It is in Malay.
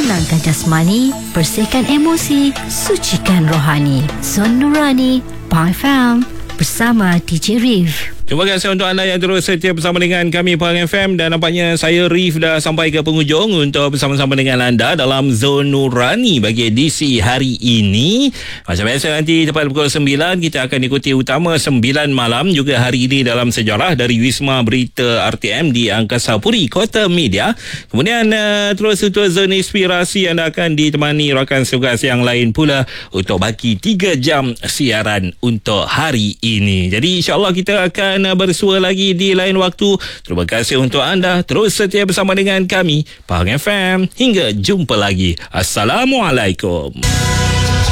tenangkan jasmani, bersihkan emosi, sucikan rohani. Zon Nurani, Pahang FM, bersama DJ Reef. Terima kasih untuk anda yang terus setia bersama dengan kami Pahang FM, dan nampaknya saya Reef dah sampai ke penghujung untuk bersama-sama dengan anda dalam Zon Nurani bagi edisi hari ini. Macam biasa nanti tepat pukul 9 kita akan ikuti utama 9 malam juga hari ini dalam sejarah dari Wisma Berita RTM di Angkasa Puri, Kota Media. Kemudian terus untuk Zon Inspirasi anda akan ditemani rakan tugas yang lain pula untuk bagi 3 jam siaran untuk hari ini. Jadi insyaAllah kita akan bersua lagi di lain waktu. Terima kasih untuk anda terus setia bersama dengan kami Pahang FM. Hingga jumpa lagi. Assalamualaikum.